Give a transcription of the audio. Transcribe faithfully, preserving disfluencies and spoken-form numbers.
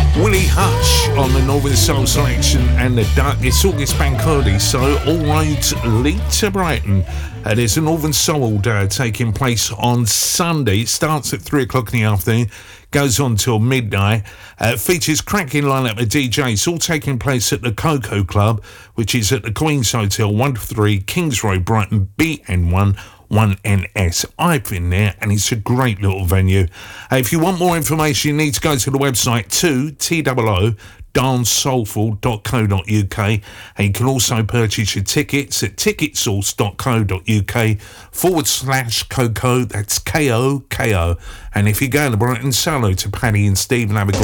Willie Hutch on the Northern Soul Selection and the Duck. It's August Bank Holiday, so all roads lead to Brighton. Uh, there's a Northern Soul uh, taking place on Sunday. It starts at three o'clock in the afternoon, goes on till midnight. Uh, features cracking lineup of D Js. It's all taking place at the Cocoa Club, which is at the Queen's Hotel, one to three, Kings Road, Brighton, B N one. one N S. I've been there and it's a great little venue. Uh, if you want more information, you need to go to the website to T O O dance soulful dot co dot uk, and you can also purchase your tickets at ticketsource dot co dot uk forward slash Coco. That's K O K O. And if you go to Brighton, say hello to Paddy and Steve and have a